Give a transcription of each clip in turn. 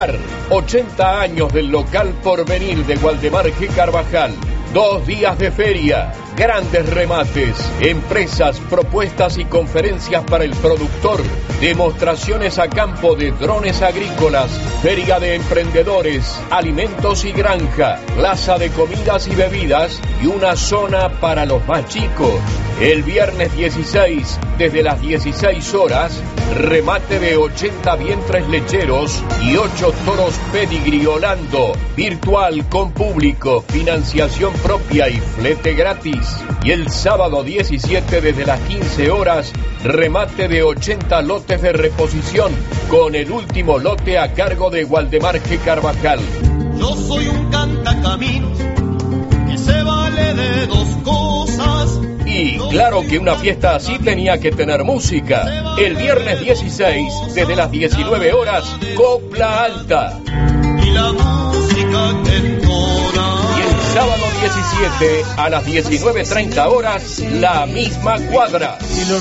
80 años del local Porvenir de Waldemar G. Carvajal. 2 días de feria, grandes remates, empresas, propuestas y conferencias para el productor, demostraciones a campo de drones agrícolas, feria de emprendedores, alimentos y granja, plaza de comidas y bebidas y una zona para los más chicos. El viernes 16, desde las 16 horas, remate de 80 vientres lecheros y 8 toros Pedigree Holando, virtual con público, financiación propia y flete gratis. Y el sábado 17, desde las 15 horas, remate de 80 lotes de reposición, con el último lote a cargo de Waldemar G. Carvajal. Yo soy un cantacaminos que se vale de 2 cosas. Y claro que una fiesta así tenía que tener música. El viernes 16, desde las 19 horas, Copla Alta. Y la música que entona. Y el sábado 17, a las 19:30 horas, la misma cuadra.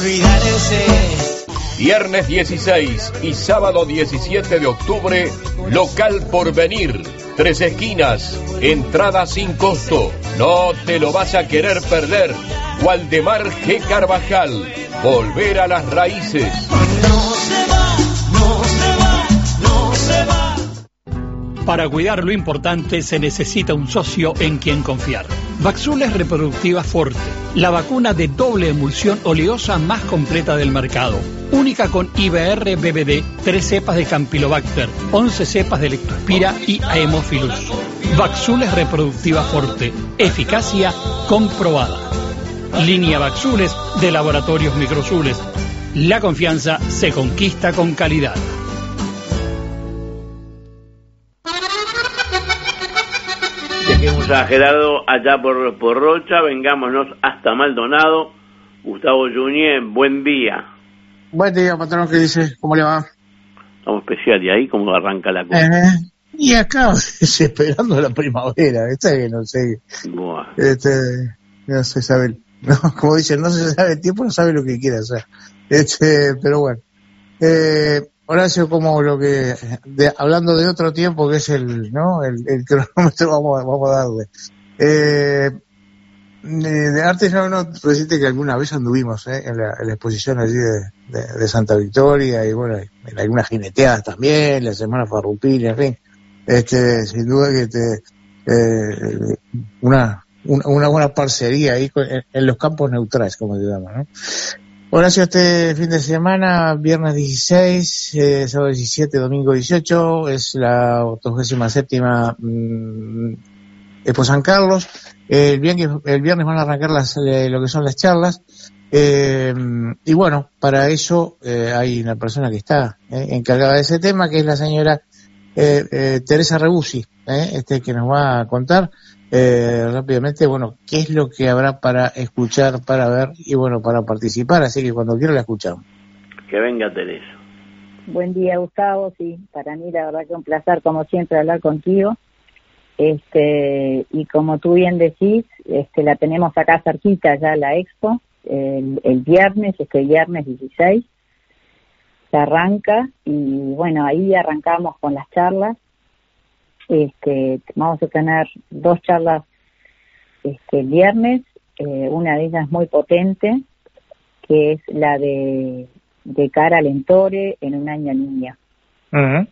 Viernes 16 y sábado 17 de octubre, local Porvenir. 3 esquinas, entrada sin costo. No te lo vas a querer perder. Waldemar G. Carvajal, volver a las raíces. No se va, no se va, no se va. Para cuidar lo importante se necesita un socio en quien confiar. Vaxules Reproductiva Forte, la vacuna de doble emulsión oleosa más completa del mercado. Única con IBR BBD, 3 cepas de Campylobacter, 11 cepas de Lectospira y Haemophilus. Vaxules Reproductiva Forte, eficacia comprobada. Línea Vaxules de Laboratorios Microzules. La confianza se conquista con calidad. Dejemos a Gerardo allá por Rocha, vengámonos hasta Maldonado. Gustavo Juñé, buen día. Buen día, patrón, ¿qué dice? ¿Cómo le va? Estamos especial, ¿y ahí cómo arranca la cosa? Y acá, esperando la primavera, no sé. Buah. No se sabe, no, como dicen, no se sabe el tiempo, no sabe lo que quiere hacer. Pero bueno. Horacio, como lo que, hablando de otro tiempo que es el cronómetro, vamos a darle. De arte ya uno presente que alguna vez anduvimos en la exposición allí de Santa Victoria y bueno, en algunas jineteadas también, la semana farrupina, en fin. Sin duda que una buena parcería ahí en los campos neutrales, como se llama, ¿no? Horacio, este fin de semana, viernes 16, sábado 17, domingo 18, es la 87ª Expo San Carlos. El viernes van a arrancar lo que son las charlas. Y bueno, para eso hay una persona que está encargada de ese tema, que es la señora Teresa Rebuzzi, que nos va a contar rápidamente, bueno, qué es lo que habrá para escuchar, para ver y bueno, para participar, así que cuando quiera la escuchamos. Que venga Teresa. Buen día, Gustavo, sí, para mí la verdad que un placer como siempre hablar contigo, y como tú bien decís, la tenemos acá cerquita ya la expo, el viernes 16, se arranca y bueno, ahí arrancamos con las charlas. Vamos a tener 2 charlas el viernes, una de ellas muy potente, que es la de cara Lentore en un año niña. Uh-huh.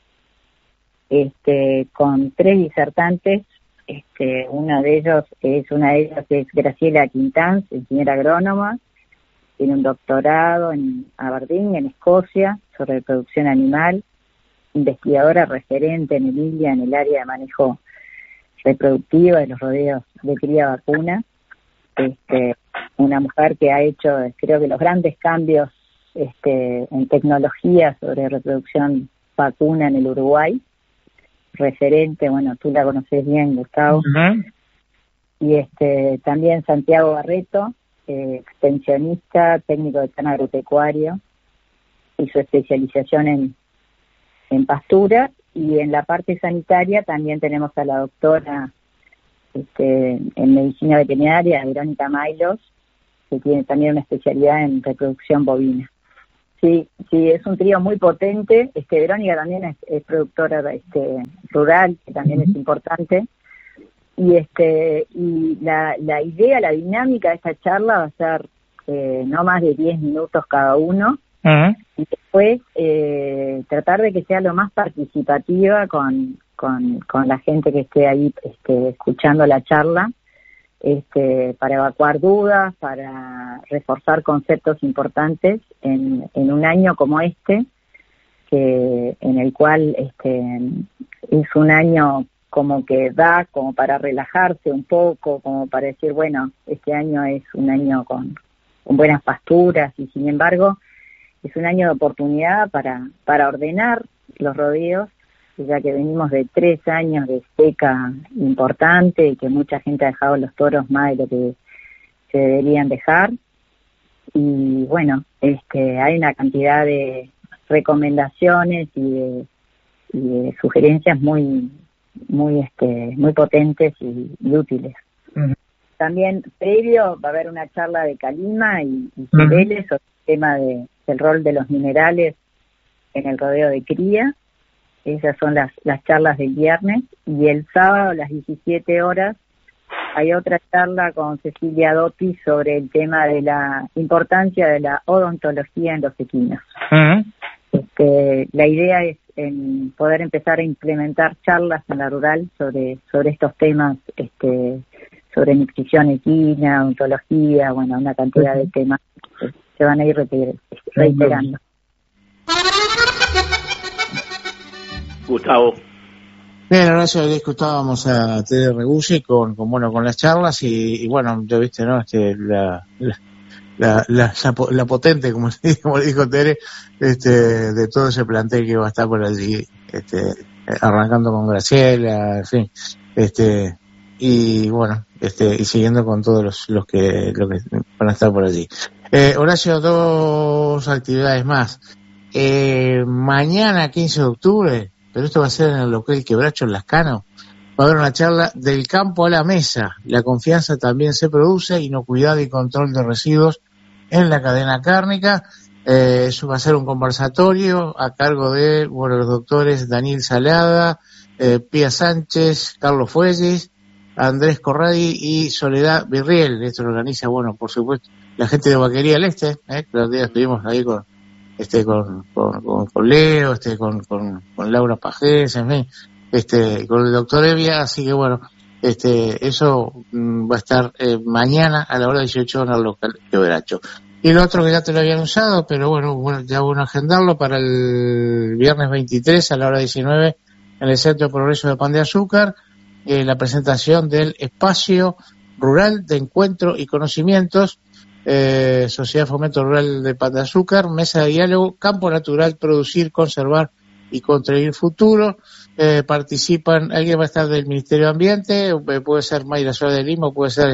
Con 3 disertantes, una de ellas es Graciela Quintans, ingeniera agrónoma, tiene un doctorado en Aberdeen, en Escocia, sobre reproducción animal, investigadora referente en Emilia en el área de manejo reproductivo de los rodeos de cría vacuna, una mujer que ha hecho, creo que los grandes cambios en tecnología sobre reproducción vacuna en el Uruguay, referente, bueno, tú la conoces bien, Gustavo. Uh-huh. Y también Santiago Barreto, extensionista, técnico de cana agropecuario, y su especialización en pastura, y en la parte sanitaria también tenemos a la doctora en medicina veterinaria, Verónica Mailos, que tiene también una especialidad en reproducción bovina. Sí, es un trío muy potente. Verónica también es productora rural, que también es importante. Y la idea, la dinámica de esta charla va a ser no más de 10 minutos cada uno. Uh-huh. Y después tratar de que sea lo más participativa con la gente que esté ahí escuchando la charla, para evacuar dudas, para reforzar conceptos importantes en un año como en el cual es un año como que da como para relajarse un poco, como para decir, bueno, este año es un año con buenas pasturas, y sin embargo es un año de oportunidad para ordenar los rodeos, ya que venimos de 3 años de seca importante y que mucha gente ha dejado los toros más de lo que se deberían dejar. Y bueno, hay una cantidad de recomendaciones y de sugerencias muy potentes y útiles. Uh-huh. También previo va a haber una charla de Calima y Cibeles sobre el tema del rol de los minerales en el rodeo de cría. Esas son las charlas del viernes, y el sábado a las 17 horas hay otra charla con Cecilia Dotti sobre el tema de la importancia de la odontología en los equinos. Uh-huh. La idea es poder empezar a implementar charlas en la rural sobre estos temas, sobre nutrición equina, odontología, bueno, una cantidad de temas que se van a ir reiterando. Gustavo. Bien, gracias. Hoy escuchábamos a Tere Regucci con las charlas y bueno, ya viste, ¿no? La potente, como dijo Tere, de todo ese plantel que va a estar por allí, arrancando con Graciela, en fin, y bueno, y siguiendo con todos los que van a estar por allí. Horacio, 2 actividades más. Mañana, 15 de octubre, pero esto va a ser en el local Quebracho en Lascano, va a haber una charla del campo a la mesa. La confianza también se produce, inocuidad y control de residuos en la cadena cárnica. Eso va a ser un conversatorio a cargo de los doctores Daniel Salada, Pía Sánchez, Carlos Fuelles, Andrés Corradi y Soledad Virriel. Esto lo organiza, por supuesto, la gente de Vaquería del Este, que los días estuvimos ahí con Leo, con Laura Pajés, en fin, con el doctor Evia, así que eso va a estar mañana a la hora 18 en el local Quebracho. Y lo otro que ya te lo habían usado, pero ya bueno agendarlo para el viernes 23 a la hora 19 en el Centro de Progreso de Pan de Azúcar, la presentación del Espacio Rural de Encuentro y Conocimientos, Sociedad Fomento Rural de Pan de Azúcar, mesa de diálogo, campo natural, producir, conservar y construir futuro. Participan, alguien va a estar del Ministerio de Ambiente, puede ser Mayra Suárez de Lima, puede ser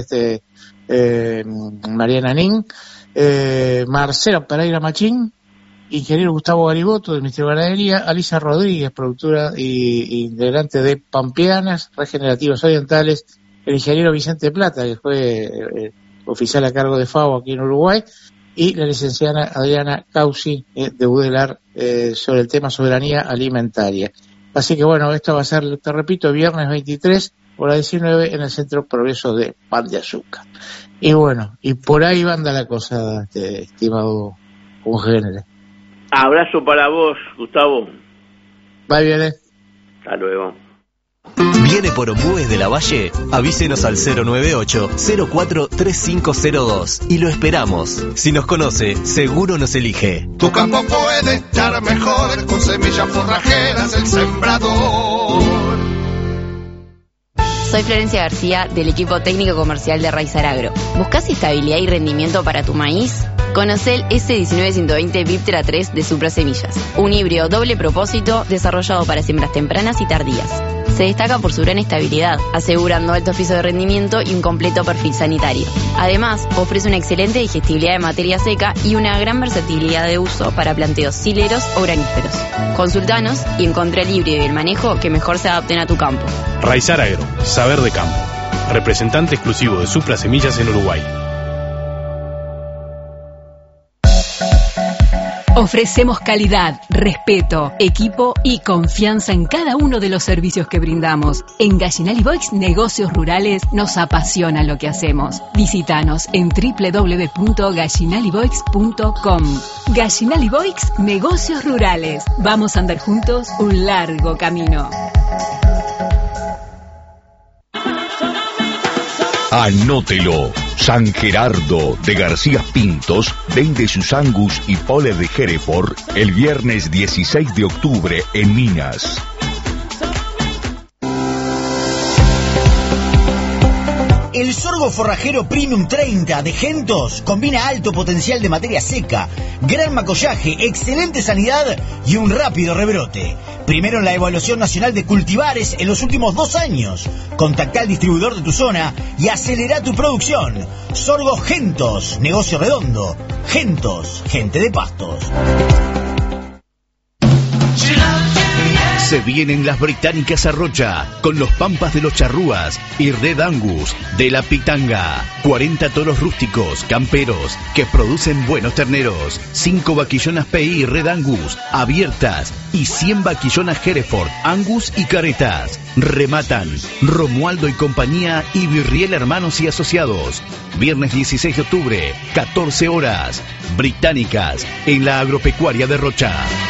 Mariana Nin, Marcelo Pereira Machín, ingeniero Gustavo Gariboto del Ministerio de Ganadería, Alisa Rodríguez, productora y integrante de Pampeanas Regenerativas Orientales, el ingeniero Vicente Plata, que fue oficial a cargo de FAO aquí en Uruguay, y la licenciada Adriana Causi de UDELAR sobre el tema soberanía alimentaria. Así que esto va a ser, te repito, viernes 23, hora 19, en el Centro Progreso de Pan de Azúcar. Y y por ahí anda la cosa, estimado congénere. Abrazo para vos, Gustavo. Bye, bien. Hasta luego. ¿Viene por Ombúes de la Valle? Avísenos al 098-043502 y lo esperamos. Si nos conoce, seguro nos elige. Tu campo puede estar mejor con semillas forrajeras El Sembrador. Soy Florencia García del equipo técnico comercial de Raizar Agro. ¿Buscas estabilidad y rendimiento para tu maíz? Conoce el S19120 Viptra 3 de Supra Semillas, un híbrido doble propósito desarrollado para siembras tempranas y tardías. Se destaca por su gran estabilidad, asegurando altos pisos de rendimiento y un completo perfil sanitario. Además, ofrece una excelente digestibilidad de materia seca y una gran versatilidad de uso para planteos sileros o graníferos. Consultanos y encontrá el híbrido y el manejo que mejor se adapten a tu campo. Raizar Agro, saber de campo. Representante exclusivo de Supra Semillas en Uruguay. Ofrecemos calidad, respeto, equipo y confianza en cada uno de los servicios que brindamos. En Gallinal Boix Negocios Rurales nos apasiona lo que hacemos. Visítanos en www.gallinaliboix.com. Gallinal Boix Negocios Rurales. Vamos a andar juntos un largo camino. Anótelo. San Gerardo de García Pintos vende sus Angus y Pole de Hereford el viernes 16 de octubre en Minas. El sorgo forrajero Premium 30 de Gentos combina alto potencial de materia seca, gran macollaje, excelente sanidad y un rápido rebrote. Primero en la evaluación nacional de cultivares en los últimos 2 años. Contactá al distribuidor de tu zona y acelera tu producción. Sorgo Gentos, negocio redondo. Gentos, gente de pastos. Se vienen las británicas a Rocha, con los Pampas de los Charrúas y Red Angus de la Pitanga. 40 toros rústicos, camperos, que producen buenos terneros. 5 vaquillonas PI Red Angus, abiertas, y 100 vaquillonas Hereford, Angus y caretas. Rematan Romualdo y compañía y Virriel Hermanos y Asociados. Viernes 16 de octubre, 14 horas. Británicas, en la agropecuaria de Rocha.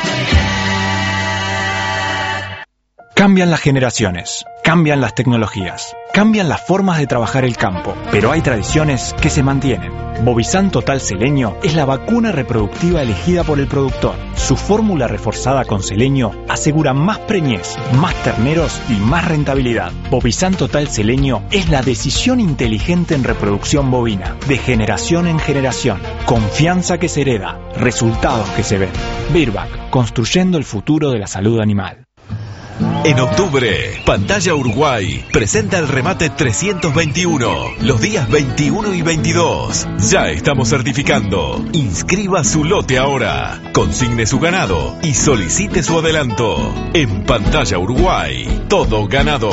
Cambian las generaciones, cambian las tecnologías, cambian las formas de trabajar el campo, pero hay tradiciones que se mantienen. Bovizan Total Seleño es la vacuna reproductiva elegida por el productor. Su fórmula reforzada con selenio asegura más preñez, más terneros y más rentabilidad. Bovizan Total Seleño es la decisión inteligente en reproducción bovina, de generación en generación. Confianza que se hereda, resultados que se ven. Virbac, construyendo el futuro de la salud animal. En octubre, Pantalla Uruguay presenta el remate 321, los días 21 y 22. Ya estamos certificando. Inscriba su lote ahora, consigne su ganado y solicite su adelanto. En Pantalla Uruguay, todo ganado.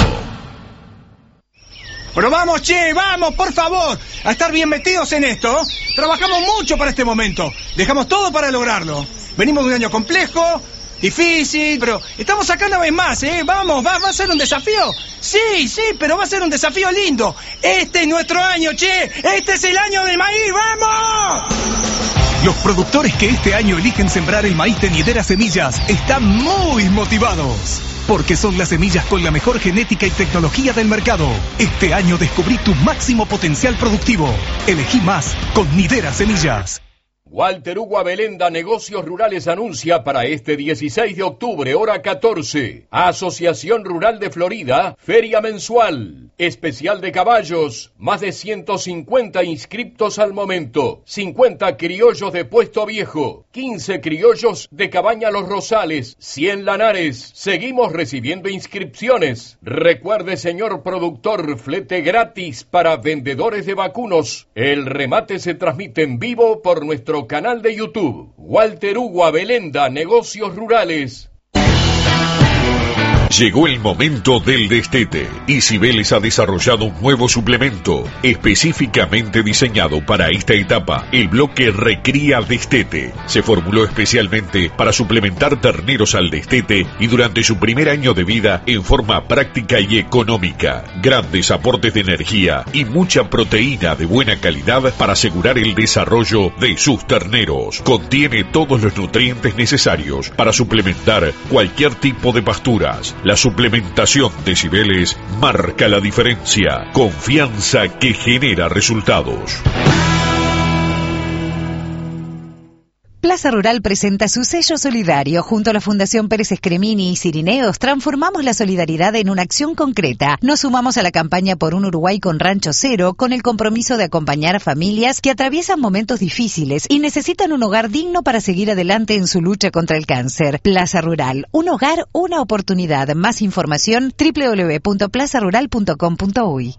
Pero vamos, che, vamos, por favor, a estar bien metidos en esto. Trabajamos mucho para este momento, dejamos todo para lograrlo. Venimos de un año complejo, difícil, pero estamos acá una vez más, ¿eh? Vamos, ¿va a ser un desafío? Sí, pero va a ser un desafío lindo. Este es nuestro año, che. Este es el año del maíz, ¡vamos! Los productores que este año eligen sembrar el maíz de Nidera Semillas están muy motivados, porque son las semillas con la mejor genética y tecnología del mercado. Este año descubrí tu máximo potencial productivo. Elegí más con Nidera Semillas. Walter Hugo Abelenda Negocios Rurales anuncia para este 16 de octubre, hora 14. Asociación Rural de Florida, feria mensual, especial de caballos, más de 150 inscriptos al momento, 50 criollos de Puesto Viejo, 15 criollos de Cabaña Los Rosales, 100 lanares. Seguimos recibiendo inscripciones. Recuerde, señor productor, flete gratis para vendedores de vacunos. El remate se transmite en vivo por nuestro canal de YouTube. Walter Hugo Abelenda Negocios Rurales. Llegó el momento del destete y Cibeles ha desarrollado un nuevo suplemento específicamente diseñado para esta etapa, el bloque Recría Destete. Se formuló especialmente para suplementar terneros al destete y durante su primer año de vida en forma práctica y económica. Grandes aportes de energía y mucha proteína de buena calidad para asegurar el desarrollo de sus terneros. Contiene todos los nutrientes necesarios para suplementar cualquier tipo de pasturas. La suplementación de Cibeles marca la diferencia. Confianza que genera resultados. Plaza Rural presenta su sello solidario. Junto a la Fundación Pérez Escremini y Cirineos, transformamos la solidaridad en una acción concreta. Nos sumamos a la campaña por un Uruguay con Rancho Cero, con el compromiso de acompañar a familias que atraviesan momentos difíciles y necesitan un hogar digno para seguir adelante en su lucha contra el cáncer. Plaza Rural, un hogar, una oportunidad. Más información, www.plazarural.com.uy.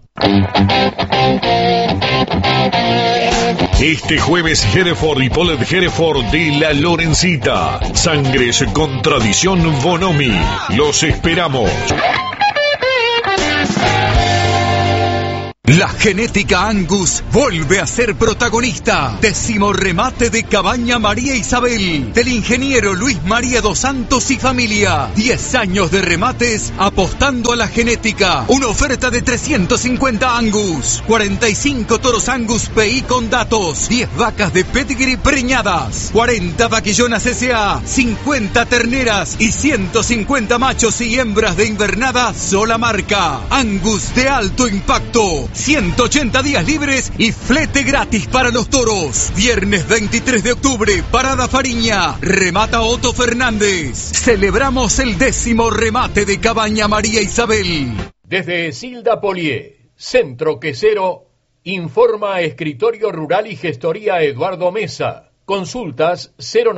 Este jueves, Hereford y Polet Hereford de La Lorencita. Sangres con tradición Bonomi. Los esperamos. La genética Angus vuelve a ser protagonista. 10º remate de Cabaña María Isabel, del ingeniero Luis María dos Santos y familia. 10 años de remates apostando a la genética. Una oferta de 350 Angus, 45 toros Angus PI con datos, 10 vacas de pedigree preñadas, 40 vaquillonas SA, 50 terneras y 150 machos y hembras de invernada sola marca. Angus de alto impacto. 180 días libres y flete gratis para los toros. Viernes 23 de octubre, Parada Fariña. Remata Otto Fernández. Celebramos el 10º remate de Cabaña María Isabel. Desde Silda Polié, Centro Quesero, informa Escritorio Rural y Gestoría Eduardo Mesa. Consultas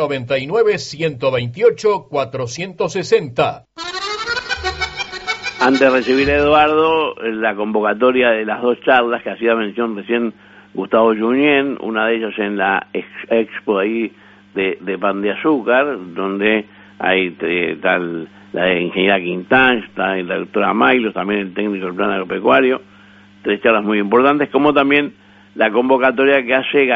099-128-460. Antes de recibir a Eduardo, la convocatoria de las 2 charlas que hacía mención recién Gustavo Junyent, una de ellas en la expo ahí de pan de azúcar, donde hay tal la de ingeniera Quintán, está la doctora Mailos, también el técnico del plan agropecuario, 3 charlas muy importantes, como también la convocatoria que hace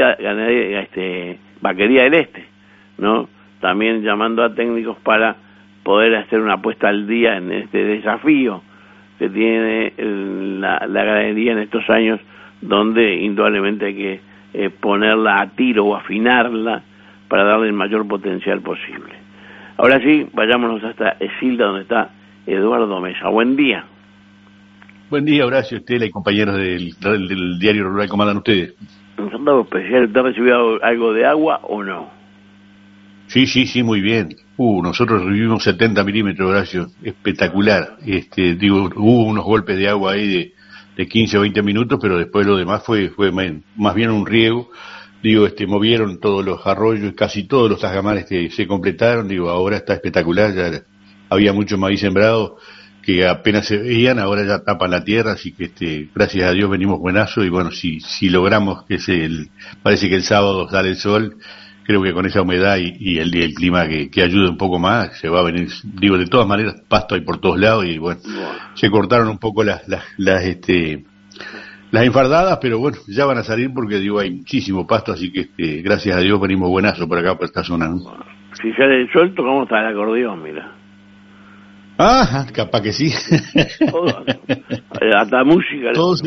Vaquería del Este, ¿no? También llamando a técnicos para poder hacer una puesta al día en este desafío que tiene la ganadería en estos años, donde indudablemente hay que ponerla a tiro o afinarla para darle el mayor potencial posible. Ahora sí, vayámonos hasta Esilda, donde está Eduardo Mesa. Buen día. Buen día, Horacio, Estela y compañeros del Diario Rural. ¿Cómo andan ustedes? Un saludo especial. ¿Te ha recibido algo de agua o no? Sí, muy bien. Nosotros recibimos 70 milímetros, Horacio, espectacular. Hubo unos golpes de agua ahí de 15 o 20 minutos, pero después lo demás fue más bien un riego. Movieron todos los arroyos, casi todos los tajamares que se completaron. Ahora está espectacular, ya había mucho maíz sembrado que apenas se veían, ahora ya tapan la tierra, así que gracias a Dios venimos buenazo. Y bueno, si logramos parece que el sábado sale el sol, creo que con esa humedad y el clima que ayude un poco más, se va a venir. De todas maneras, pasto hay por todos lados y bueno, se cortaron un poco las enfardadas, pero bueno, ya van a salir porque hay muchísimo pasto, así que gracias a Dios venimos buenazo por acá, por esta zona, ¿no? Si sale el sol, tocamos hasta el acordeón, mira. Ah, capaz que sí. Todo, hasta música.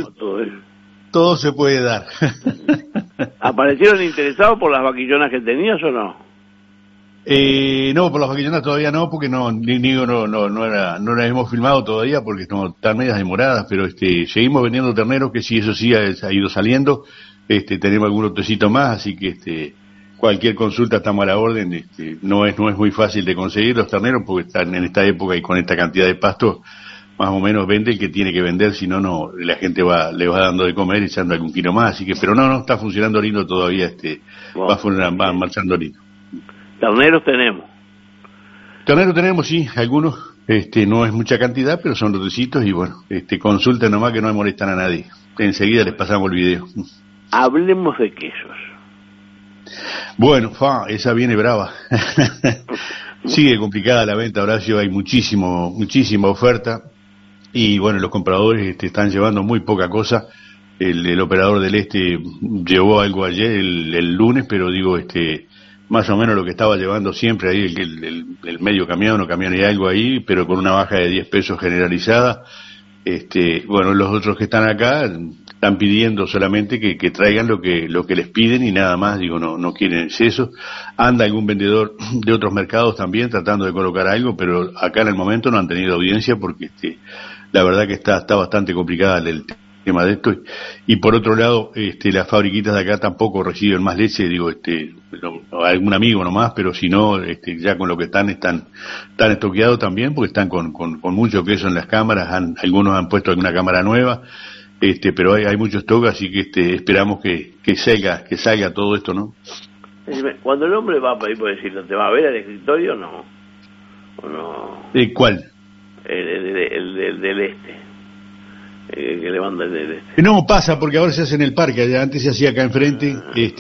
Todo se puede dar. ¿Aparecieron interesados por las vaquillonas que tenías o no? No, por las vaquillonas todavía no, porque no las hemos filmado todavía porque están medias demoradas, pero seguimos vendiendo terneros, que sí, eso sí ha ido saliendo. Tenemos algún lotecito más, así que cualquier consulta estamos a la orden. No es muy fácil de conseguir los terneros porque están en esta época y con esta cantidad de pasto, más o menos vende el que tiene que vender, si no, la gente le va dando de comer y echando algún kilo más, así que, pero no está funcionando lindo todavía, va marchando lindo. ¿Terneros tenemos? Terneros tenemos, sí, algunos, no es mucha cantidad, pero son lotecitos y bueno, consulten nomás que no molestan a nadie. Enseguida les pasamos el video. Hablemos de quesos. Bueno, esa viene brava. Sigue complicada la venta, Horacio, hay muchísima oferta. Y bueno, los compradores están llevando muy poca cosa. El operador del llevó algo ayer, el lunes, pero más o menos lo que estaba llevando siempre ahí, el medio camión o camión y algo ahí, pero con una baja de 10 pesos generalizada. Bueno, los otros que están acá están pidiendo solamente que traigan lo que les piden y nada más, no quieren exceso. Anda algún vendedor de otros mercados también tratando de colocar algo, pero acá en el momento no han tenido audiencia porque la verdad que está bastante complicada el tema de esto. Y por otro lado, las fabriquitas de acá tampoco reciben más leche, algún amigo nomás, pero si no, ya con lo que están estoqueados también, porque están con mucho queso en las cámaras, algunos han puesto alguna cámara nueva, pero hay mucho stock, así que esperamos que salga todo esto, ¿no? Cuando el hombre va a pedir, por decirlo, ¿te va a ver al escritorio o no? ¿O no? ¿Cuál? El del que levanta el del este. No pasa porque ahora se hace en el parque, antes se hacía acá enfrente,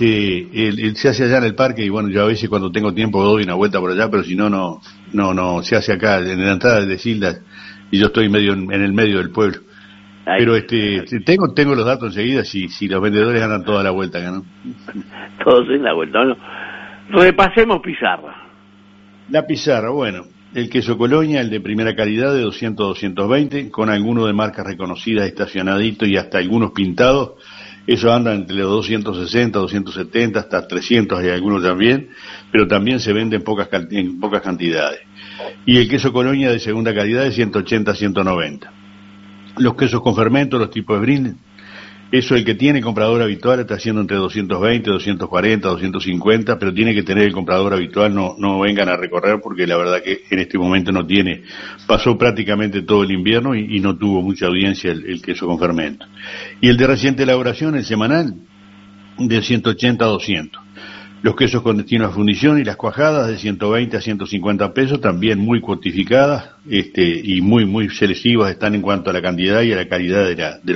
se hace allá en el parque y bueno, yo a veces cuando tengo tiempo doy una vuelta por allá, pero si no, se hace acá en la entrada de Silda y yo estoy en el medio del pueblo. Pero tengo los datos enseguida si los vendedores andan toda la vuelta acá, ¿no? Todos en la vuelta, ¿no? Repasemos pizarra. La pizarra, bueno, el queso Colonia, el de primera calidad de 200-220, con algunos de marcas reconocidas estacionadito y hasta algunos pintados. Eso anda entre los 260, 270, hasta 300 hay algunos también, pero también se vende en pocas cantidades. Y el queso Colonia de segunda calidad de 180-190. Los quesos con fermento, los tipos de brindis, eso el que tiene comprador habitual está haciendo entre 220, 240, 250, pero tiene que tener el comprador habitual, no vengan a recorrer porque la verdad que en este momento no tiene, pasó prácticamente todo el invierno y no tuvo mucha audiencia el queso con fermento. Y el de reciente elaboración, el semanal, de 180 a 200. Los quesos con destino a fundición y las cuajadas de 120 a 150 pesos, también muy cuantificadas y muy selectivas están en cuanto a la cantidad y a la calidad de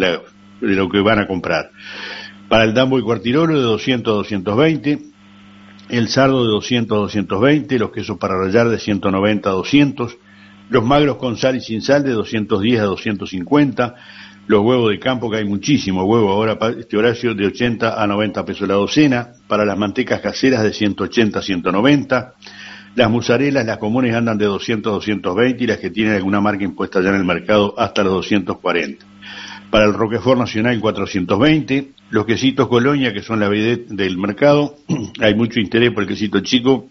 lo que van a comprar. Para el dambo y cuartirolo de 200 a 220, el sardo de 200 a 220, los quesos para rallar de 190 a 200, los magros con sal y sin sal de 210 a 250, los huevos de campo, que hay muchísimo huevo ahora, Horacio, de 80 a 90 pesos la docena, para las mantecas caseras de 180 a 190, las mozarelas, las comunes andan de 200 a 220 y las que tienen alguna marca impuesta ya en el mercado hasta los 240. Para el Roquefort Nacional 420, los quesitos Colonia, que son la vedette del mercado, hay mucho interés por el quesito chico,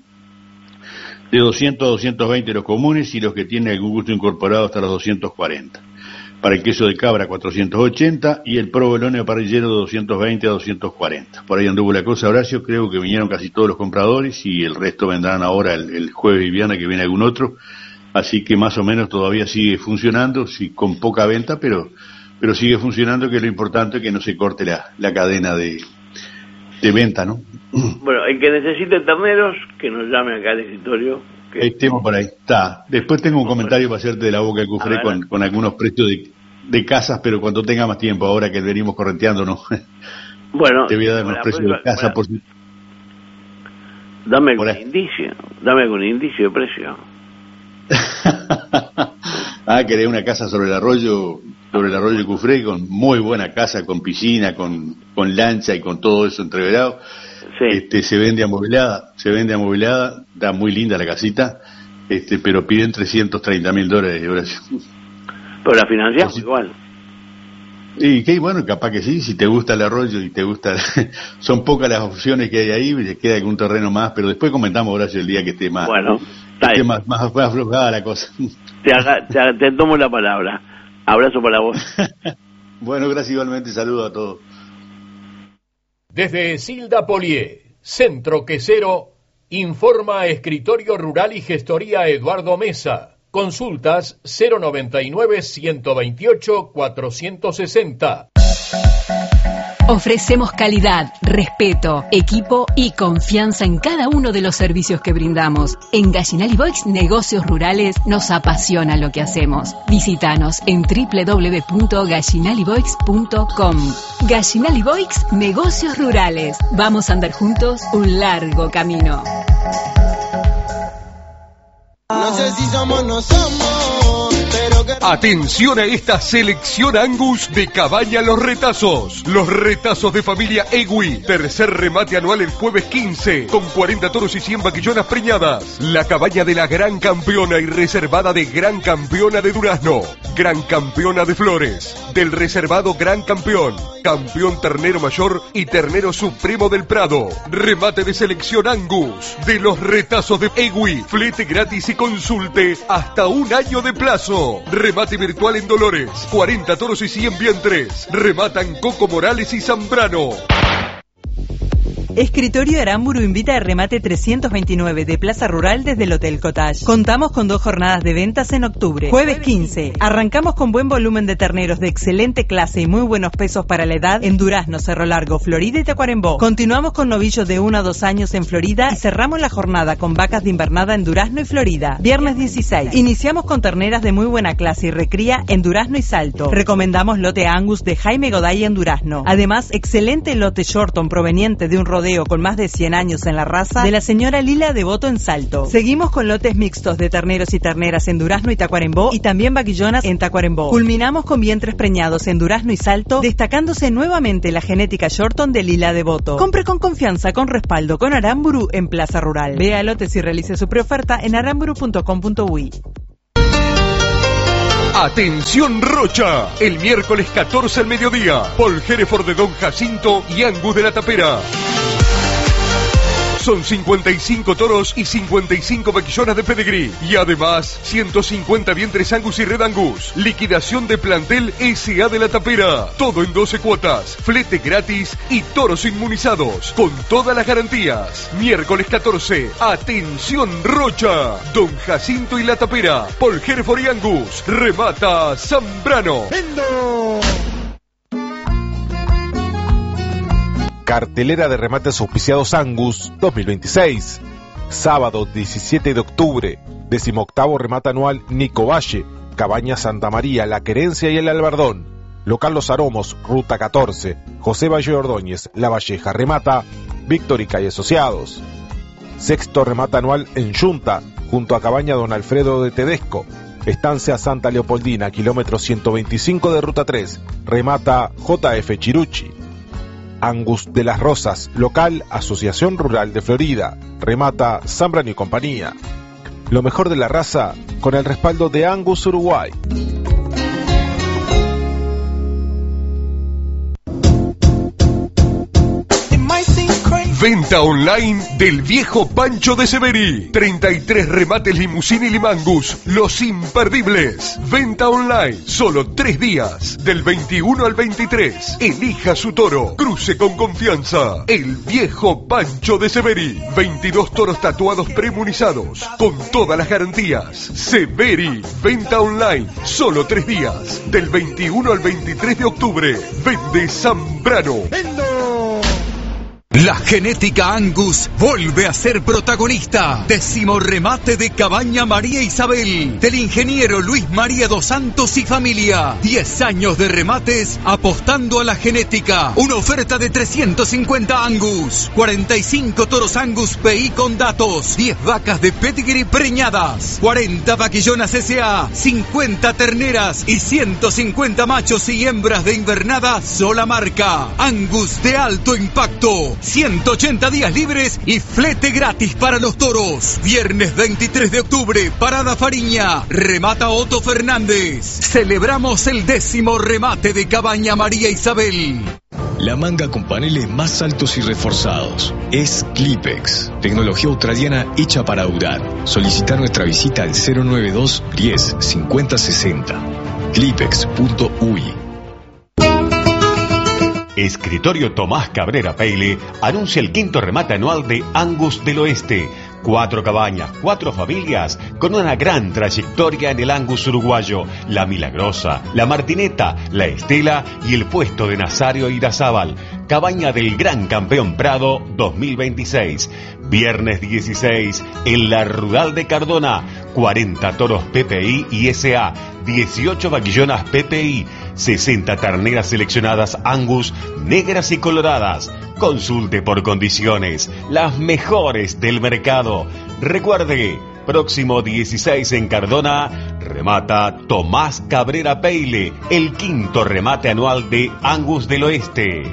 de 200 a 220 los comunes y los que tienen algún gusto incorporado hasta los 240. Para el queso de cabra 480 y el provolone parrillero de 220 a 240. Por ahí anduvo la cosa, Horacio, creo que vinieron casi todos los compradores y el resto vendrán ahora el jueves y viernes que viene algún otro, así que más o menos todavía sigue funcionando, sí, con poca venta, pero sigue funcionando, que es lo importante, que no se corte la cadena de venta, ¿no? Bueno, el que necesite terneros, que nos llame acá al escritorio. Estemos por ahí. Está. Después tengo un comentario para hacerte de la boca de Cufré con algunos precios de casas, pero cuando tenga más tiempo, ahora que venimos correnteando, ¿no? Bueno. Te voy a dar los precios de casa por si... Dame algún indicio de precio. Querés una casa sobre el arroyo de Cufré, con muy buena casa, con piscina, con lancha y con todo eso entreverado. Sí. Se vende amobilada, está muy linda la casita, pero piden $330,000, Horacio. Pero la financiamos igual. Y que bueno, capaz que sí, si te gusta el arroyo y te gusta, son pocas las opciones que hay ahí, le queda algún terreno más, pero después comentamos, Horacio, el día que esté más, más aflojada la cosa. Te tomo la palabra. Abrazo para vos. Bueno, gracias igualmente, saludo a todos. Desde Silda Polié, Centro Quesero, informa Escritorio Rural y Gestoría Eduardo Mesa. Consultas 099-128-460. Ofrecemos calidad, respeto, equipo y confianza en cada uno de los servicios que brindamos. En Gallinal y Boix Negocios Rurales nos apasiona lo que hacemos. Visítanos en www.gallinaliboix.com. Gallinal y Boix Negocios Rurales. Vamos a andar juntos un largo camino. No sé si somos, no somos, pero que... Atención a esta selección Angus de Cabaña Los Retazos. Los retazos de familia Egui. Tercer remate anual el jueves 15, con 40 toros y 100 vaquillonas preñadas. La cabaña de la Gran Campeona y reservada de Gran Campeona de Durazno. Gran Campeona de Flores. Del reservado Gran Campeón. Campeón Ternero Mayor y Ternero Supremo del Prado. Remate de selección Angus de los retazos de Egui. Flete gratis y consulte hasta un año de plazo. Remate virtual en Dolores. 40 toros y 100 vientres. Rematan Coco Morales y Zambrano. Escritorio Aramburu invita al remate 329 de Plaza Rural desde el Hotel Cottage. Contamos con 2 jornadas de ventas en octubre. Jueves 15. Arrancamos con buen volumen de terneros de excelente clase y muy buenos pesos para la edad en Durazno, Cerro Largo, Florida y Tacuarembó. Continuamos con novillos de 1 a 2 años en Florida y cerramos la jornada con vacas de invernada en Durazno y Florida. Viernes 16. Iniciamos con terneras de muy buena clase y recría en Durazno y Salto. Recomendamos lote Angus de Jaime Goday en Durazno. Además, excelente lote Shorton proveniente de un rodeo rodeo con más de 100 años en la raza de la señora Lila Devoto en Salto. Seguimos con lotes mixtos de terneros y terneras en Durazno y Tacuarembó y también vaquillonas en Tacuarembó. Culminamos con vientres preñados en Durazno y Salto, destacándose nuevamente la genética Shorton de Lila Devoto. Compre con confianza, con respaldo, con Aramburu en Plaza Rural. Vea lotes y realice su preoferta en aramburu.com.uy. Atención Rocha, el miércoles 14 al mediodía, Paul Hereford de Don Jacinto y Angus de la Tapera. Son 55 toros y 55 vaquillonas de pedigrí. Y además, 150 vientres Angus y Red Angus. Liquidación de plantel S.A. de la Tapera. Todo en 12 cuotas. Flete gratis y toros inmunizados. Con todas las garantías. Miércoles 14. Atención Rocha. Don Jacinto y la Tapera. Paul Hereford y Angus. Remata Zambrano. Cartelera de remates auspiciados Angus 2026. Sábado 17 de octubre, 18º remate anual Nico Valle, Cabaña Santa María, La Querencia y el Albardón. Local Los Aromos, Ruta 14, José Valle Ordóñez, La Valleja. Remata Víctorica y Asociados. Sexto remate anual en Yunta, junto a Cabaña Don Alfredo de Tedesco. Estancia Santa Leopoldina, kilómetro 125 de Ruta 3. Remata JF Chirucci. Angus de las Rosas, local Asociación Rural de Florida. Remata Zambrano y compañía. Lo mejor de la raza con el respaldo de Angus Uruguay. Venta online del viejo Pancho de Severi. 33 remates limusín y limangus. Los imperdibles. Venta online. Solo 3 días. Del 21 al 23. Elija su toro. Cruce con confianza. El viejo Pancho de Severi. 22 toros tatuados premunizados. Con todas las garantías. Severi. Venta online. Solo 3 días. Del 21 al 23 de octubre. Vende Zambrano. La genética Angus vuelve a ser protagonista. 10º remate de Cabaña María Isabel, del ingeniero Luis María dos Santos y familia. 10 años de remates apostando a la genética. Una oferta de 350 Angus, 45 toros Angus PI con datos, 10 vacas de pedigree preñadas, 40 vaquillonas S.A., 50 terneras y 150 machos y hembras de invernada sola marca. Angus de alto impacto. 180 días libres y flete gratis para los toros. Viernes 23 de octubre, Parada Fariña. Remata Otto Fernández. Celebramos el 10º remate de Cabaña María Isabel. La manga con paneles más altos y reforzados es Clipex, tecnología australiana hecha para durar. Solicita nuestra visita al 092 10 50 60. Clipex.uy. Escritorio Tomás Cabrera Peile anuncia el 5º remate anual de Angus del Oeste. 4 cabañas, 4 familias con una gran trayectoria en el Angus uruguayo. La Milagrosa, la Martineta, la Estela y el puesto de Nazario Irazábal. Cabaña del Gran Campeón Prado 2026. Viernes 16 en la Rural de Cardona. 40 toros PPI y SA. 18 vaquillonas PPI. 60 terneras seleccionadas Angus, negras y coloradas. Consulte por condiciones, las mejores del mercado. Recuerde, próximo 16 en Cardona, remata Tomás Cabrera Peile, el 5º remate anual de Angus del Oeste.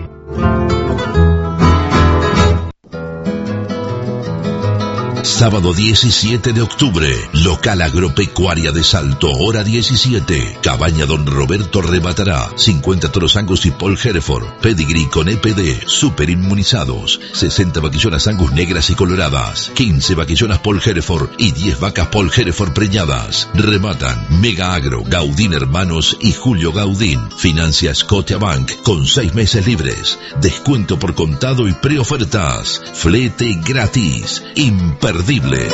Sábado 17 de octubre, local agropecuaria de Salto, hora 17. Cabaña Don Roberto rematará 50 toros Angus y Paul Hereford, pedigree con EPD, super inmunizados, 60 vaquillonas Angus negras y coloradas, 15 vaquillonas Paul Hereford y 10 vacas Paul Hereford preñadas. Rematan Mega Agro, Gaudín Hermanos y Julio Gaudín. Financia Scotiabank con 6 meses libres. Descuento por contado y preofertas. Flete gratis. Imperdible.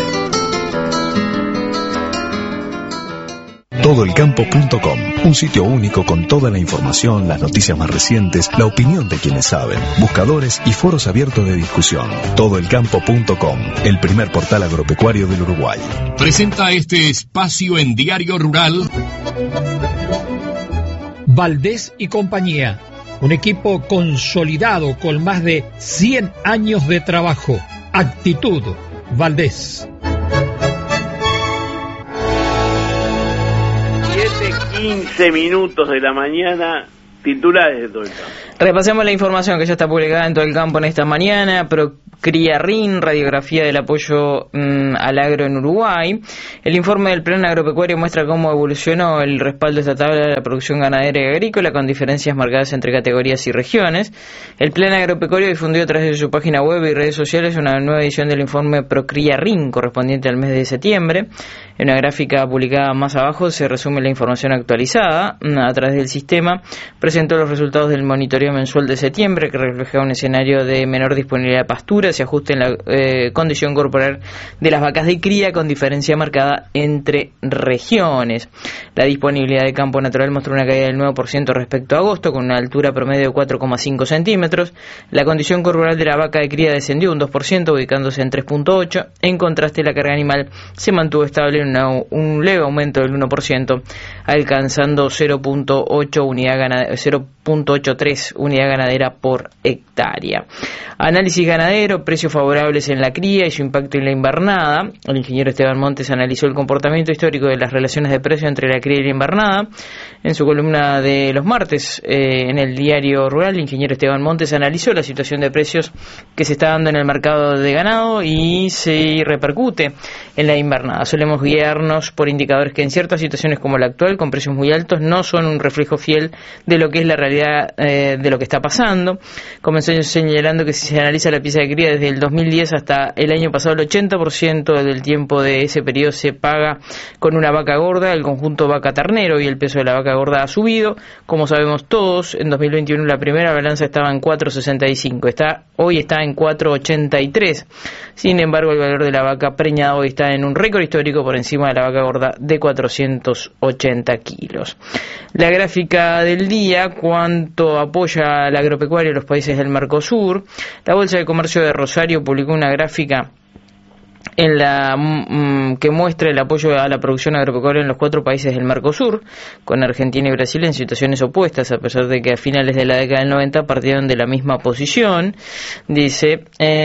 Todoelcampo.com, un sitio único con toda la información, las noticias más recientes, la opinión de quienes saben, buscadores y foros abiertos de discusión. Todoelcampo.com, el primer portal agropecuario del Uruguay. Presenta este espacio en Diario Rural. Valdés y compañía. un equipo consolidado con más de 100 años de trabajo. Actitud Valdés. 7:15 minutos de la mañana, titulares de todo el campo. Repasemos la información que ya está publicada en Todo el Campo en esta mañana. Procría RIN, radiografía del apoyo al agro en Uruguay. El informe del Plan Agropecuario muestra cómo evolucionó el respaldo estatal a la producción ganadera y agrícola, con diferencias marcadas entre categorías y regiones. El Plan Agropecuario difundió a través de su página web y redes sociales una nueva edición del informe Procría RIN, correspondiente al mes de septiembre. En una gráfica publicada más abajo se resume la información actualizada. A través del sistema presentó los resultados del monitoreo mensual de septiembre, que refleja un escenario de menor disponibilidad de pasturas y ajuste en la condición corporal de las vacas de cría, con diferencia marcada entre regiones. La disponibilidad de campo natural mostró una caída del 9% respecto a agosto, con una altura promedio de 4,5 centímetros. La condición corporal de la vaca de cría descendió un 2%, ubicándose en 3,8. En contraste, la carga animal se mantuvo estable en un leve aumento del 1%, alcanzando 0.83 unidad ganadera por hectárea. Análisis ganadero, precios favorables en la cría y su impacto en la invernada. El ingeniero Esteban Montes analizó el comportamiento histórico de las relaciones de precio entre la cría y la invernada. En su columna de los martes en el Diario Rural, el ingeniero Esteban Montes analizó la situación de precios que se está dando en el mercado de ganado y se repercute en la invernada. Solemos guiarnos por indicadores que en ciertas situaciones como la actual, con precios muy altos, no son un reflejo fiel de lo que es la realidad de lo que está pasando. Comenzó señalando que si se analiza la pieza de cría desde el 2010 hasta el año pasado, el 80% del tiempo de ese periodo se paga con una vaca gorda, el conjunto vaca-ternero, y el peso de la vaca gorda ha subido. Como sabemos todos, en 2021 la primera balanza estaba en 4,65, hoy está en 4,83. Sin embargo, el valor de la vaca preñada hoy está en un récord histórico por encima de la vaca gorda de 480 kilos. La gráfica del día, cuánto apoya al agropecuario los países del Mercosur. La Bolsa de Comercio de Rosario publicó una gráfica en la que muestra el apoyo a la producción agropecuaria en los 4 países del Mercosur, con Argentina y Brasil en situaciones opuestas, a pesar de que a finales de la década del 90 partieron de la misma posición. Dice,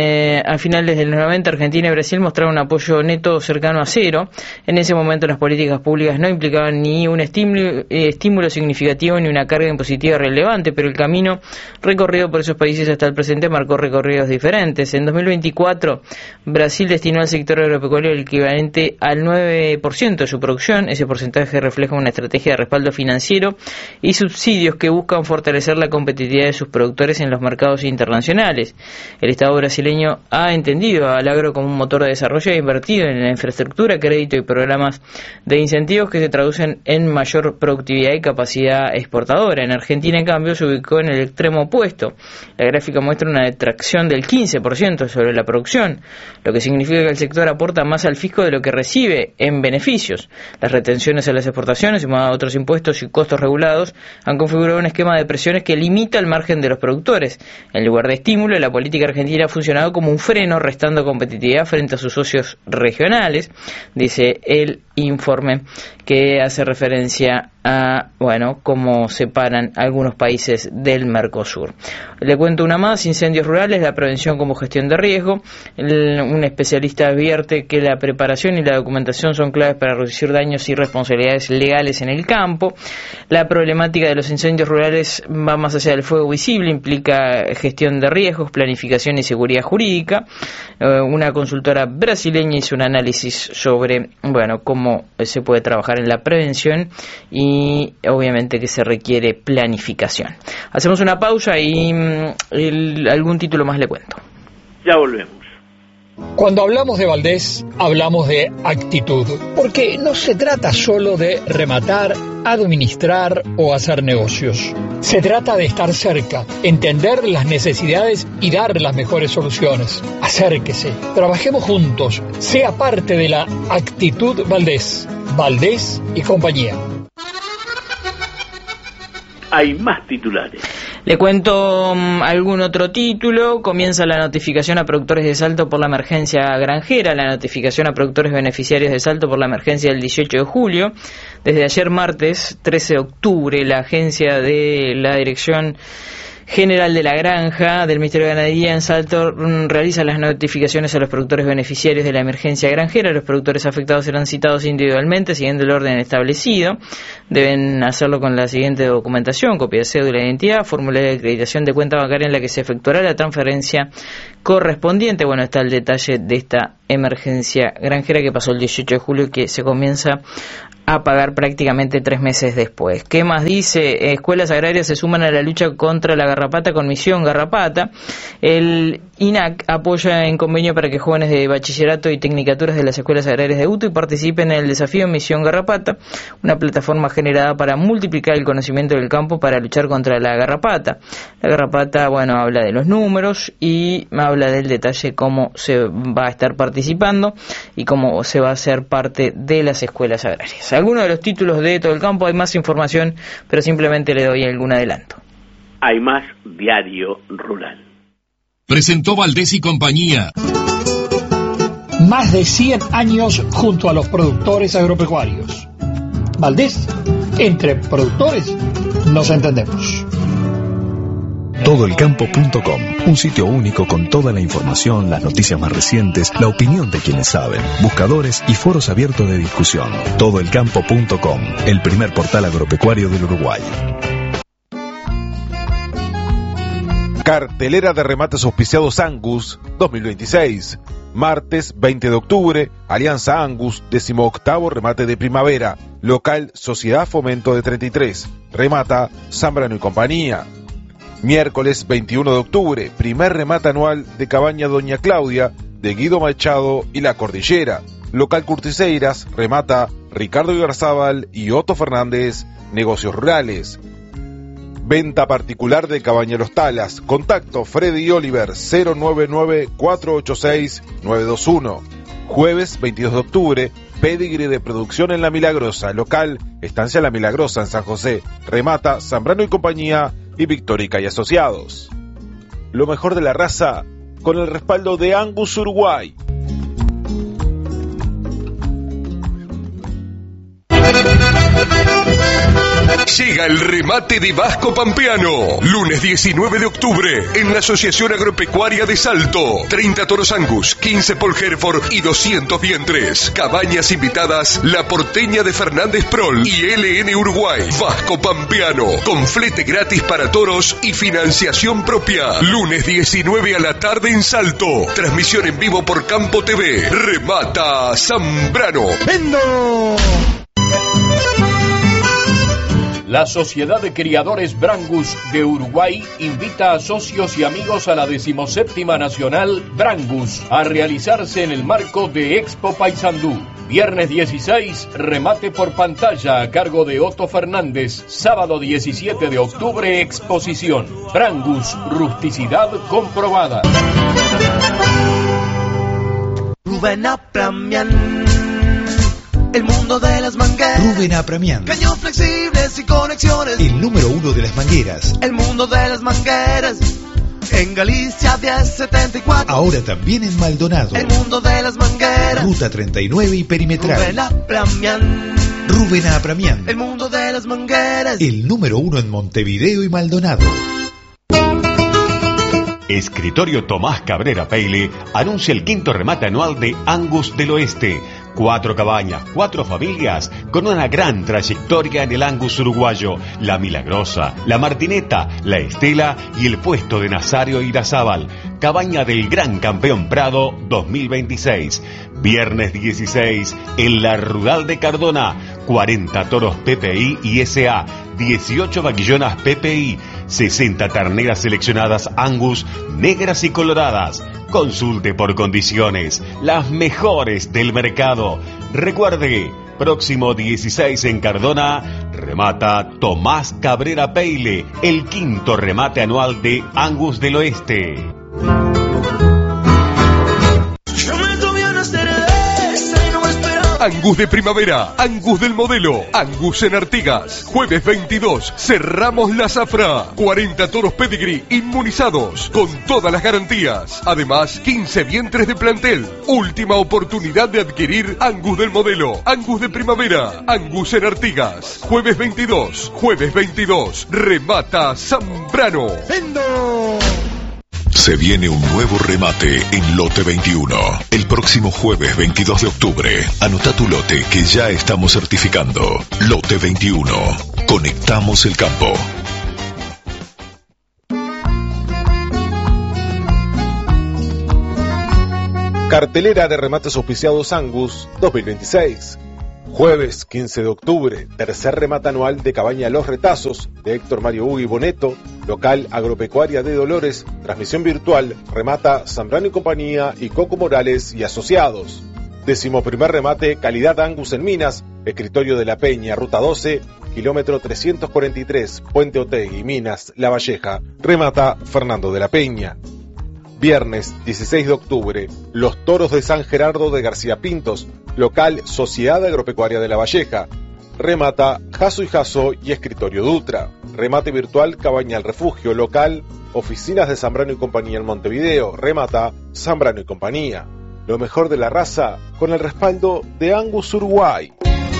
a finales del 90 Argentina y Brasil mostraron un apoyo neto cercano a cero. En ese momento las políticas públicas no implicaban ni un estímulo significativo ni una carga impositiva relevante, pero el camino recorrido por esos países hasta el presente marcó recorridos diferentes. En 2024 Brasil destinó al sector agropecuario el equivalente al 9% de su producción. Ese porcentaje refleja una estrategia de respaldo financiero y subsidios que buscan fortalecer la competitividad de sus productores en los mercados internacionales. El Estado brasileño ha entendido al agro como un motor de desarrollo e invertido en la infraestructura, crédito y programas de incentivos que se traducen en mayor productividad y capacidad exportadora. En Argentina, en cambio, se ubicó en el extremo opuesto. La gráfica muestra una detracción del 15% sobre la producción, lo que significa que el sector aporta más al fisco de lo que recibe en beneficios. Las retenciones a las exportaciones, sumadas a otros impuestos y costos regulados, han configurado un esquema de presiones que limita el margen de los productores. En lugar de estímulo, la política argentina ha funcionado como un freno, restando competitividad frente a sus socios regionales, dice el informe, que hace referencia a, cómo separan algunos países del Mercosur. Le cuento una más: incendios rurales, la prevención como gestión de riesgo. Un especialista advierte que la preparación y la documentación son claves para reducir daños y responsabilidades legales en el campo. La problemática de los incendios rurales va más allá del fuego visible, implica gestión de riesgos, planificación y seguridad jurídica. Una consultora brasileña hizo un análisis sobre, cómo se puede trabajar en la prevención y obviamente que se requiere planificación. Hacemos una pausa y algún título más le cuento. Ya volvemos. Cuando hablamos de Valdés, hablamos de actitud, porque no se trata solo de rematar, administrar o hacer negocios. Se trata de estar cerca, entender las necesidades y dar las mejores soluciones. Acérquese, trabajemos juntos, sea parte de la actitud Valdés. Valdés y compañía. Hay más titulares. Le cuento algún otro título. Comienza la notificación a productores de Salto por la emergencia granjera. La notificación a productores beneficiarios de Salto por la emergencia del 18 de julio. Desde ayer martes 13 de octubre, la agencia de la Dirección General de la Granja del Ministerio de Ganadería en Salto realiza las notificaciones a los productores beneficiarios de la emergencia granjera. Los productores afectados serán citados individualmente siguiendo el orden establecido. Deben hacerlo con la siguiente documentación: copia de cédula de identidad, formulario de acreditación de cuenta bancaria en la que se efectuará la transferencia correspondiente. Bueno, está el detalle de esta emergencia granjera que pasó el 18 de julio y que se comienza a pagar prácticamente 3 meses después. ¿Qué más dice? Escuelas agrarias se suman a la lucha contra la garrapata con Misión Garrapata. El INAC apoya en convenio para que jóvenes de bachillerato y tecnicaturas de las escuelas agrarias de UTU participen en el desafío Misión Garrapata, una plataforma generada para multiplicar el conocimiento del campo para luchar contra la garrapata. La garrapata, bueno, habla de los números y habla del detalle cómo se va a estar participando y cómo se va a hacer parte de las escuelas agrarias. Algunos de los títulos de Todo el Campo, hay más información, pero simplemente le doy algún adelanto. Hay más Diario Rural. Presentó Valdés y compañía. Más de 100 años junto a los productores agropecuarios. Valdés, entre productores nos entendemos. Todoelcampo.com, un sitio único con toda la información, las noticias más recientes, la opinión de quienes saben, buscadores y foros abiertos de discusión. Todoelcampo.com, el primer portal agropecuario del Uruguay. Cartelera de remates auspiciados Angus 2026. Martes 20 de octubre, Alianza Angus, 18º remate de primavera. Local Sociedad Fomento de 33. Remata Zambrano y compañía. Miércoles 21 de octubre, primer remate anual de Cabaña Doña Claudia, de Guido Machado y La Cordillera. Local Curtiseiras, remata Ricardo Igarzábal y Otto Fernández, Negocios Rurales. Venta particular de Cabaña Los Talas. Contacto Freddy y Oliver 099-486-921. Jueves 22 de octubre, Pedigree de producción en La Milagrosa. Local Estancia La Milagrosa en San José. Remata Zambrano y compañía y Victorica y Asociados. Lo mejor de la raza con el respaldo de Angus Uruguay. Llega el remate de Vasco Pampeano. Lunes 19 de octubre en la Asociación Agropecuaria de Salto. 30 toros Angus, 15 Paul Hereford y 200 vientres. Cabañas invitadas La Porteña de Fernández Prol y LN Uruguay. Vasco Pampeano, con flete gratis para toros y financiación propia. Lunes 19 a la tarde en Salto. Transmisión en vivo por Campo TV. Remata Zambrano. ¡Vendo! La Sociedad de Criadores Brangus de Uruguay invita a socios y amigos a la 17ª Nacional Brangus a realizarse en el marco de Expo Paysandú. Viernes 16, remate por pantalla a cargo de Otto Fernández. Sábado 17 de octubre, exposición. Brangus, rusticidad comprobada. Rubén Apramian, el mundo de las mangueras. Rubén Apramian, Caños flexibles y conexiones. el número 1 de las mangueras. El mundo de las mangueras. En Galicia 1074. Ahora también en Maldonado. El mundo de las mangueras. Ruta 39 y perimetral. Rubén Apramian, Rubén Apramian, el mundo de las mangueras. el número 1 en Montevideo y Maldonado. Escritorio Tomás Cabrera Peile anuncia el 5º remate anual de Angus del Oeste. 4 cabañas, 4 familias con una gran trayectoria en el Angus uruguayo. La Milagrosa, La Martineta, La Estela y el puesto de Nazario Irazábal. Cabaña del Gran Campeón Prado 2026. Viernes 16 en la Rural de Cardona. 40 toros PPI y SA. 18 vaquillonas PPI. 60 terneras seleccionadas Angus, negras y coloradas. Consulte por condiciones, las mejores del mercado. Recuerde, próximo 16 en Cardona, remata Tomás Cabrera Peile, el 5º remate anual de Angus del Oeste. Yo me tomé una cerveza y no me esperaba Angus de primavera, Angus del modelo, Angus en Artigas. Jueves 22, cerramos la zafra. 40 toros pedigree inmunizados con todas las garantías. Además, 15 vientres de plantel. Última oportunidad de adquirir Angus del modelo, Angus de primavera, Angus en Artigas. Jueves 22, remata Zambrano. ¡Vendo! Se viene un nuevo remate en Lote 21. El próximo jueves 22 de octubre. Anota tu lote que ya estamos certificando. Lote 21. Conectamos el campo. Cartelera de remates auspiciados Angus 2026. Jueves 15 de octubre, tercer remate anual de Cabaña Los Retazos, de Héctor Mario Hugo y Boneto, local Agropecuaria de Dolores, transmisión virtual, remata Zambrano y Compañía y Coco Morales y Asociados. 11º remate, calidad Angus en Minas, escritorio de la Peña, ruta 12, kilómetro 343, Puente Otegui, Minas, La Valleja, remata Fernando de la Peña. Viernes 16 de octubre, Los Toros de San Gerardo de García Pintos, local Sociedad Agropecuaria de La Valleja. Remata Jaso y Jaso y Escritorio Dutra. Remate virtual Cabaña El Refugio, local Oficinas de Zambrano y Compañía en Montevideo. Remata Zambrano y Compañía. Lo mejor de la raza con el respaldo de Angus Uruguay.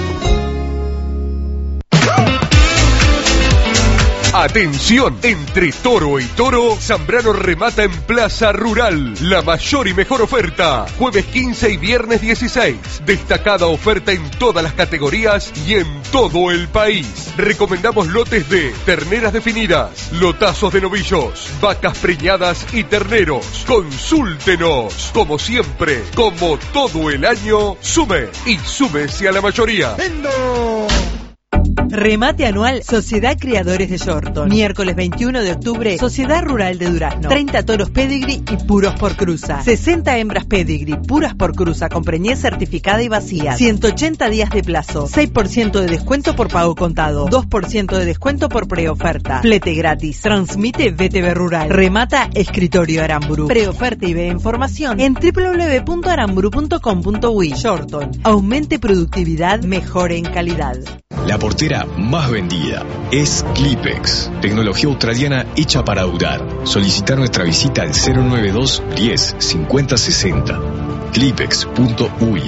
Atención, entre toro y toro, Zambrano remata en Plaza Rural. La mayor y mejor oferta. Jueves 15 y viernes 16. Destacada oferta en todas las categorías y en todo el país. Recomendamos lotes de terneras definidas, lotazos de novillos, vacas preñadas y terneros. Consúltenos. Como siempre, como todo el año, sume y súmese a la mayoría. ¡Vendo! Remate anual Sociedad Criadores de Shorton. Miércoles 21 de octubre, Sociedad Rural de Durazno. 30 toros pedigree y puros por cruza. 60 hembras pedigree puras por cruza con preñez certificada y vacía. 180 días de plazo. 6% de descuento por pago contado. 2% de descuento por preoferta. Flete gratis. Transmite VTV Rural. Remata Escritorio Aramburu. Preoferta y ve información en www.aramburu.com.uy. Shorton. Aumente productividad, mejore en calidad. La portera más vendida es Clipex, tecnología australiana hecha para durar. Solicita nuestra visita al 092 10 50 60. Clipex.uy.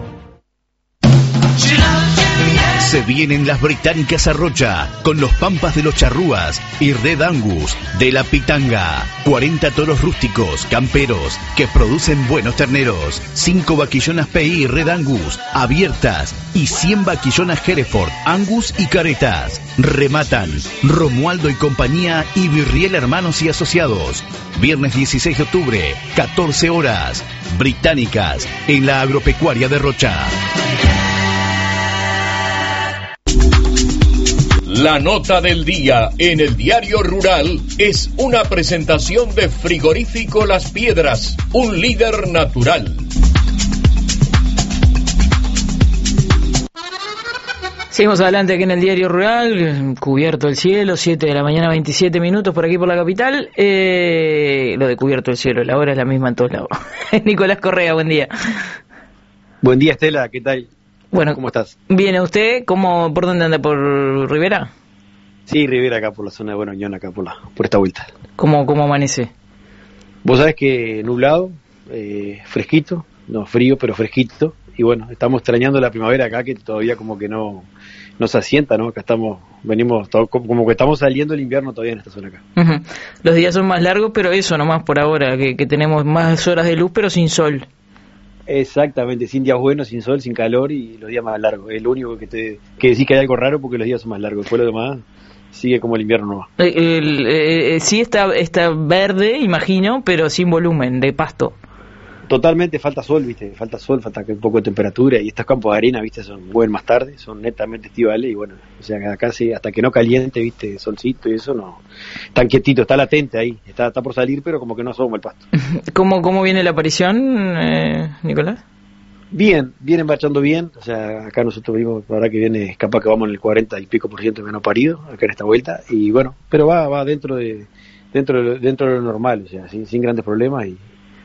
Se vienen las británicas a Rocha con los Pampas de los Charrúas y Red Angus de la Pitanga. 40 toros rústicos, camperos, que producen buenos terneros. 5 vaquillonas PI Red Angus abiertas y 100 vaquillonas Hereford, Angus y caretas. Rematan Romualdo y Compañía y Virriel Hermanos y Asociados. Viernes 16 de octubre, 14 horas. Británicas en la Agropecuaria de Rocha. La nota del día en el Diario Rural es una presentación de Frigorífico Las Piedras, un líder natural. Seguimos adelante aquí en el Diario Rural, cubierto el cielo, 7 de la mañana, 27 minutos por aquí por la capital. Lo de cubierto el cielo, la hora es la misma en todos lados. Nicolás Correa, buen día. Buen día, Estela, ¿qué tal? Bueno, ¿cómo estás? ¿Viene usted? ¿Por dónde anda? ¿Por Rivera? Sí, Rivera, acá por la zona de Buena Unión, acá por esta vuelta. ¿Cómo amanece? Vos sabés que nublado, fresquito, no frío, pero fresquito. Y bueno, estamos extrañando la primavera acá, que todavía como que no se asienta, ¿no? Acá venimos como que estamos saliendo el invierno todavía en esta zona acá. Uh-huh. Los días son más largos, pero eso nomás por ahora, que tenemos más horas de luz, pero sin sol. Exactamente, sin días buenos, sin sol, sin calor y los días más largos. Es lo único que decís que hay algo raro porque los días son más largos. Después lo demás sigue como el invierno nomás. Sí está verde, imagino, pero sin volumen, de pasto. Totalmente, falta sol, ¿viste? Falta sol, falta un poco de temperatura y estos campos de arena, ¿viste? Vuelven más tarde, son netamente estivales y bueno, o sea, acá sí, hasta que no caliente, ¿viste? Solcito y eso, no. Tan quietito, está latente ahí, está por salir, pero como que no asoma el pasto. ¿Cómo viene la aparición, Nicolás? Bien, vienen marchando bien, o sea, acá nosotros vimos, la verdad que viene, capaz que vamos en el 40 y pico % de menos parido, acá en esta vuelta, y bueno, pero va dentro de lo normal, o sea, sin grandes problemas y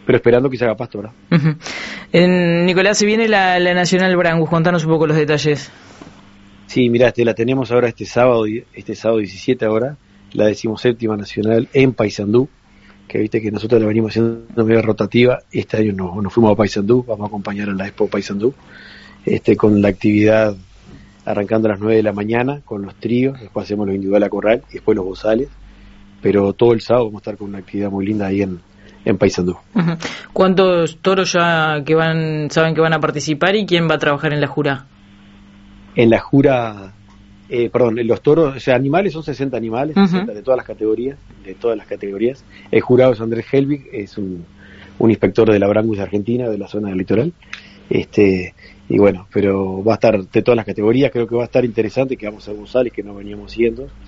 pero esperando que se haga pasto, ¿verdad? Nicolás, se viene la Nacional Brangus, contanos un poco los detalles. Sí, mirá, la tenemos ahora este sábado 17 ahora, la 17ª Nacional en Paysandú, que viste que nosotros la venimos haciendo medio rotativa. Este año nos fuimos a Paysandú, vamos a acompañar a la Expo Paysandú, con la actividad arrancando a las 9 de la mañana con los tríos, después hacemos los individual a corral y después los bozales, pero todo el sábado vamos a estar con una actividad muy linda ahí en Paysandú. ¿Cuántos toros ya saben que van a participar y quién va a trabajar en la jura? En la jura, los toros, o sea, animales son 60 animales, 60 de todas las categorías. El jurado es Andrés Helvig, es un inspector de la Brangus de Argentina, de la zona del litoral. Y bueno, pero va a estar de todas las categorías. Creo que va a estar interesante, que vamos a González, que no veníamos siguiendo.